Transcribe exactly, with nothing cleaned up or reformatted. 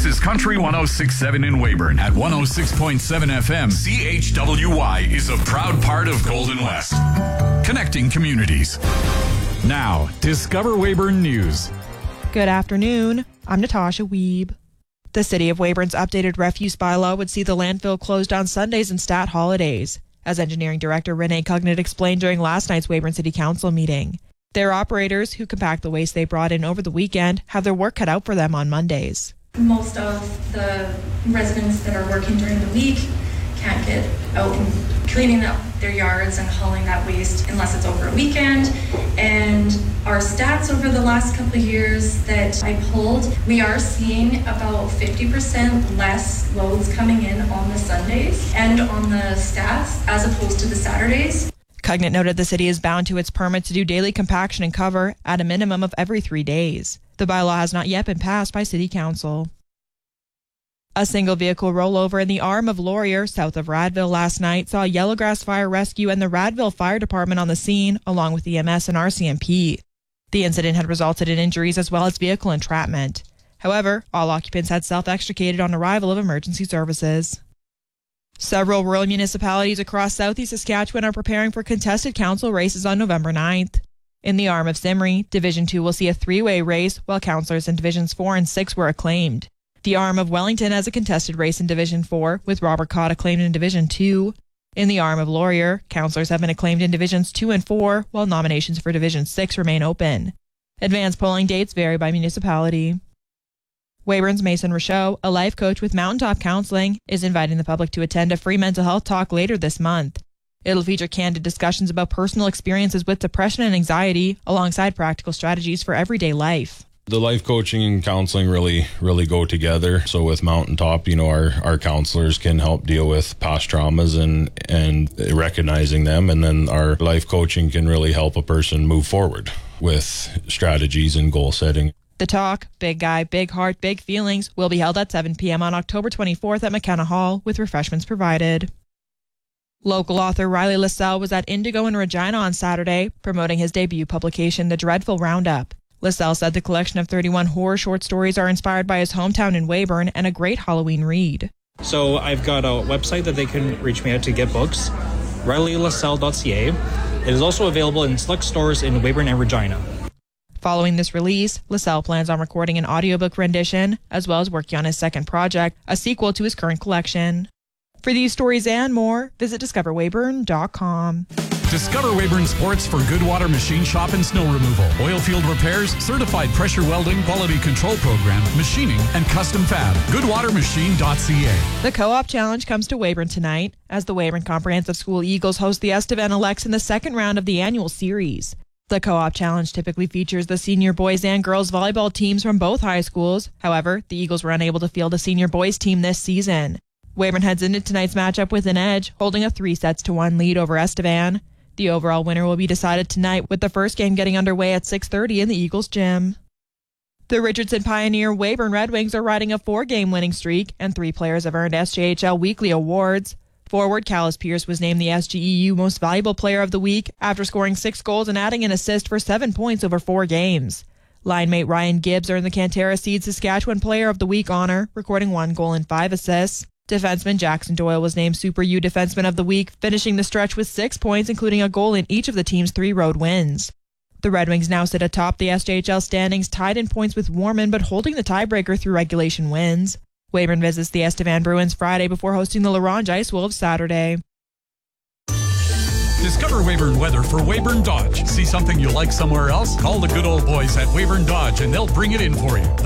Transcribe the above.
This is Country one oh six point seven in Weyburn. At one oh six point seven F M, C H W Y is a proud part of Golden West. Connecting communities. Now, Discover Weyburn News. Good afternoon. I'm Natasha Wiebe. The City of Weyburn's updated refuse bylaw would see the landfill closed on Sundays and stat holidays, as Engineering Director Renee Cugnett explained during last night's Weyburn City Council meeting. Their operators, who compact the waste they brought in over the weekend, have their work cut out for them on Mondays. Most of the residents that are working during the week can't get out and cleaning up their yards and hauling that waste unless it's over a weekend. And our stats over the last couple of years that I pulled, we are seeing about fifty percent less loads coming in on the Sundays and on the stats as opposed to the Saturdays. Cugnett noted the city is bound to its permit to do daily compaction and cover at a minimum of every three days. The bylaw has not yet been passed by City Council. A single vehicle rollover in the arm of Laurier, south of Radville, last night saw Yellowgrass Fire Rescue and the Radville Fire Department on the scene, along with E M S and R C M P. The incident had resulted in injuries as well as vehicle entrapment. However, all occupants had self-extricated on arrival of emergency services. Several rural municipalities across southeast Saskatchewan are preparing for contested council races on November ninth. In the arm of Simri, Division two will see a three-way race, while councillors in Divisions four and six were acclaimed. The arm of Wellington has a contested race in Division four, with Robert Cott acclaimed in Division two. In the arm of Laurier, councillors have been acclaimed in Divisions two and four, while nominations for Division six remain open. Advanced polling dates vary by municipality. Weyburn's Mason Rochot, a life coach with Mountaintop Counseling, is inviting the public to attend a free mental health talk later this month. It'll feature candid discussions about personal experiences with depression and anxiety, alongside practical strategies for everyday life. The life coaching and counseling really, really go together. So with Mountaintop, you know, our, our counselors can help deal with past traumas and, and recognizing them. And then our life coaching can really help a person move forward with strategies and goal setting. The talk, Big Guy, Big Heart, Big Feelings, will be held at seven p.m. on October twenty-fourth at McKenna Hall, with refreshments provided. Local author Riley LaSalle was at Indigo in Regina on Saturday, promoting his debut publication, The Dreadful Roundup. LaSalle said the collection of thirty-one horror short stories are inspired by his hometown in Weyburn and a great Halloween read. So I've got a website that they can reach me at to get books, riley lasalle dot c a. It is also available in select stores in Weyburn and Regina. Following this release, LaSalle plans on recording an audiobook rendition, as well as working on his second project, a sequel to his current collection. For these stories and more, visit discover weyburn dot com. Discover Weyburn Sports for Goodwater Machine Shop and Snow Removal, oil field repairs, certified pressure welding, quality control program, machining, and custom fab. goodwater machine dot c a. The Co-op Challenge comes to Weyburn tonight, as the Weyburn Comprehensive School Eagles host the Estevan Elects in the second round of the annual series. The Co-op Challenge typically features the senior boys and girls volleyball teams from both high schools. However, the Eagles were unable to field a senior boys team this season. Weyburn heads into tonight's matchup with an edge, holding a three sets to one lead over Estevan. The overall winner will be decided tonight, with the first game getting underway at six thirty in the Eagles gym. The Richardson Pioneer Weyburn Red Wings are riding a four-game winning streak, and three players have earned S J H L weekly awards. Forward Callis Pierce was named the S G E U Most Valuable Player of the Week after scoring six goals and adding an assist for seven points over four games. Line mate Ryan Gibbs earned the Cantera Seed Saskatchewan Player of the Week honor, recording one goal and five assists. Defenseman Jackson Doyle was named Super U Defenseman of the Week, finishing the stretch with six points, including a goal in each of the team's three road wins. The Red Wings now sit atop the S J H L standings, tied in points with Warman, but holding the tiebreaker through regulation wins. Weyburn visits the Estevan Bruins Friday before hosting the LaRange Ice Wolves Saturday. Discover Weyburn weather for Weyburn Dodge. See something you like somewhere else? Call the good old boys at Weyburn Dodge and they'll bring it in for you.